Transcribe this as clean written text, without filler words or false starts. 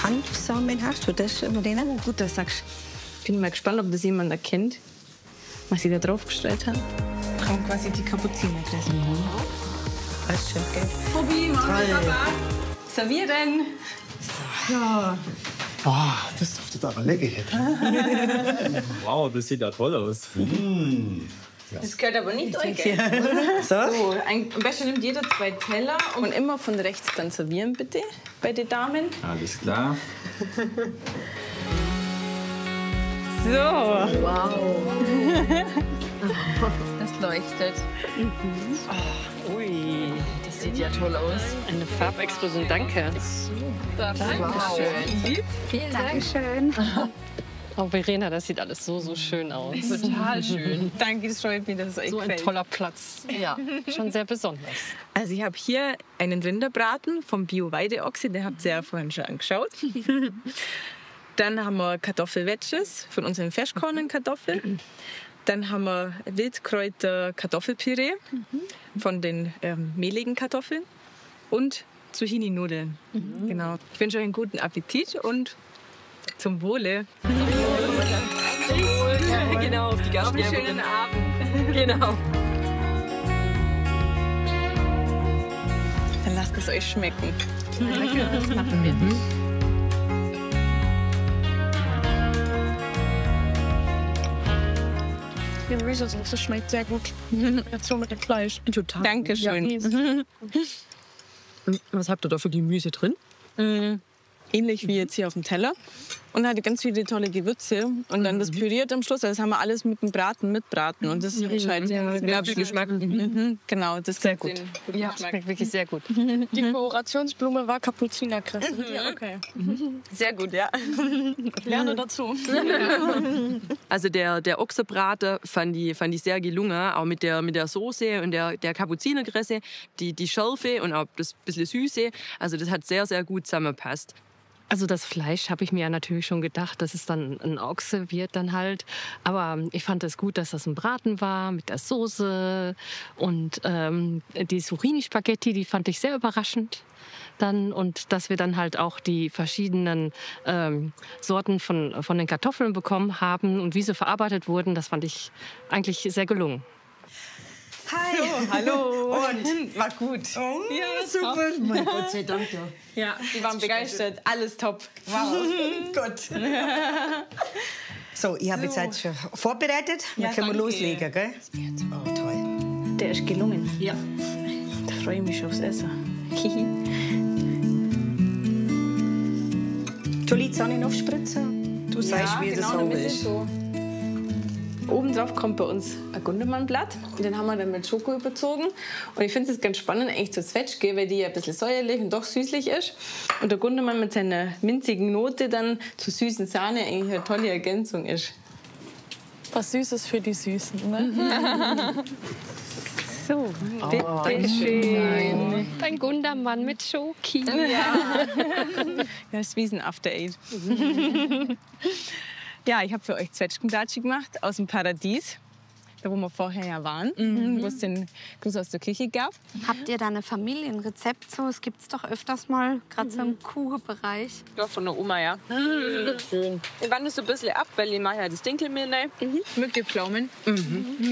Hanfsamen hast du das, Marlene? Oh, gut, das sagst du. Ich bin mal gespannt, ob das jemand erkennt, was sie da draufgestellt haben. Kommt quasi die Kapuzinerkresse. Alles schön, gell? Tobi, Mama, servieren. Ja. Oh, das duftet aber lecker jetzt. Wow, das sieht ja toll aus. Das gehört aber nicht euch, gell? So? So, am besten nimmt jeder 2 Teller und immer von rechts dann servieren, bitte, bei den Damen. Alles klar. So. Wow. Das leuchtet. Ui, das sieht ja toll aus. Eine Farbexplosion, danke. Dankeschön. Vielen Dank. Schön. Oh, Verena, das sieht alles so schön aus. Total schön. Danke, das freut mich, dass es euch So ein gefällt. toller Platz. Ja, schon sehr besonders. Also ich habe hier einen Rinderbraten vom Bio-Weideochse, den habt ihr ja vorhin schon angeschaut. Dann haben wir Kartoffelwedges von unseren Festkornenkartoffeln. Dann haben wir Wildkräuter-Kartoffelpüree von den mehligen Kartoffeln und Zucchini-Nudeln. Genau. Ich wünsche euch einen guten Appetit und zum Wohle. Genau, auf die Gastgeberin. Schönen Abend. Genau. Dann lasst es euch schmecken. Das machen wir. Die Gemüsesauce schmeckt sehr gut. Jetzt so mit dem Fleisch. Total. Dankeschön. Was habt ihr da für Gemüse drin? Ähnlich wie jetzt hier auf dem Teller. Und hatte ganz viele tolle Gewürze. Und dann das püriert am Schluss. Also das haben wir alles mit dem Braten mitbraten. Und das ist entscheidend. Ja, Geschmack. Genau, das sehr gut. Ja, schmeckt wirklich sehr gut. Die Dekorationsblume war Kapuzinerkresse. Ja, okay. Sehr gut, ja. Ich lerne dazu. Also der Ochsenbraten fand ich sehr gelungen, auch mit der Soße und der Kapuzinerkresse, die Schärfe und auch das bisschen Süße. Also das hat sehr, sehr gut zusammengepasst. Also das Fleisch habe ich mir ja natürlich schon gedacht, dass es dann ein Ochse wird dann halt. Aber ich fand es gut, dass das ein Braten war mit der Soße. Und die Zucchini-Spaghetti, die fand ich sehr überraschend. Dann, und dass wir dann halt auch die verschiedenen Sorten von den Kartoffeln bekommen haben und wie sie verarbeitet wurden, das fand ich eigentlich sehr gelungen. Hi. So, hallo. Und? War gut. Oh, ja, super. Mein Gott sei Dank, ja. Ja, die waren begeistert. Alles top. Wow. Gut. So, ich habe jetzt halt schon vorbereitet. Dann Ja, können wir danke. loslegen, gell? Oh, toll. Der ist gelungen. Ja. Da freue ich mich aufs Essen. Soll ich die Sahne aufspritzen? Du sagst, wie das sauber ist. So. Oben drauf kommt bei uns ein Gundermannblatt. Den haben wir dann mit Schoko überzogen. Und ich finde es ganz spannend, eigentlich zur Zwetschge, weil die ja ein bisschen säuerlich und doch süßlich ist. Und der Gundermann mit seiner minzigen Note dann zur süßen Sahne eigentlich eine tolle Ergänzung ist. Was Süßes für die Süßen, ne? So, Bitteschön. ein Gundermann mit Schoki. Ja, das ist wie ein After Eight. Ja, ich habe für euch Zwetschgendatschi gemacht aus dem Paradies. Da, wo wir vorher ja waren, wo es den Gruß aus der Küche gab. Habt ihr da ein Familienrezept? So, es gibt es doch öfters mal, gerade so im Kuchenbereich. Ja, von der Oma, ja. Schön. Ich wandle so ein bisschen ab, weil ich mache ja das Dinkelmehl rein. Mit den Pflaumen.